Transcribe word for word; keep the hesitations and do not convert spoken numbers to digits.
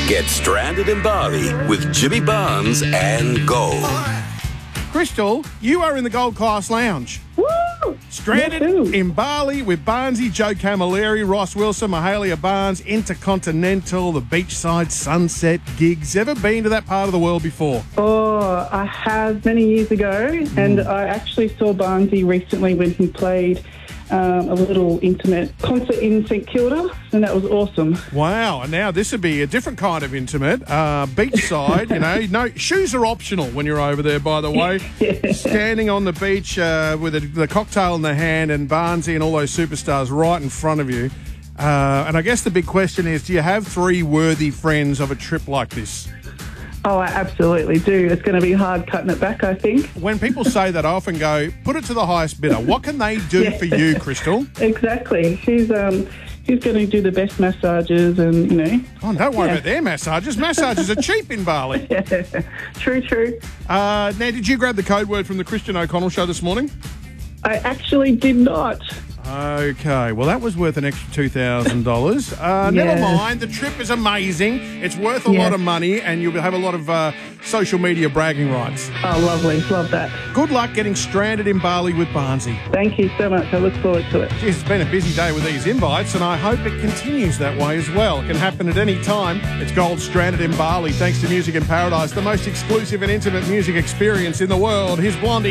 Get stranded in Bali with Jimmy Barnes and Gold. Crystal, you are in the Gold Class Lounge. Woo! Stranded in Bali with Barnesy, Joe Camilleri, Ross Wilson, Mahalia Barnes, Intercontinental, the beachside sunset gigs. Ever been to that part of the world before? Oh, I have many years ago, and I actually saw Barnesy recently when he played um, a little intimate concert in St Kilda, and that was awesome. Wow, and now this would be a different kind of intimate. Uh, beachside, you know, no shoes are optional when you're over there, by the way. Yeah. Standing on the beach uh, with a, the cocktail in the hand and Barnesy and all those superstars right in front of you. Uh, and I guess the big question is, do you have three worthy friends of a trip like this? Oh, I absolutely do. It's going to be hard cutting it back, I think. When people say that, I often go, put it to the highest bidder. What can they do Yeah. for you, Crystal? Exactly. She's um, she's going to do the best massages, and you know. Oh, don't worry Yeah. about their massages. Massages are cheap in Bali. Yeah. True, true. Uh, now, did you grab the code word from the Christian O'Connell show this morning? I actually did not. Okay, well, that was worth an extra two thousand dollars. Uh, Never Yeah. mind, the trip is amazing. It's worth a Yeah. lot of money, and you'll have a lot of uh, social media bragging rights. Oh, lovely. Love that. Good luck getting stranded in Bali with Barnesy. Thank you so much. I look forward to it. Jeez, it's been a busy day with these invites, and I hope it continues that way as well. It can happen at any time. It's Gold Stranded in Bali, thanks to Music in Paradise, the most exclusive and intimate music experience in the world. Here's Blondie.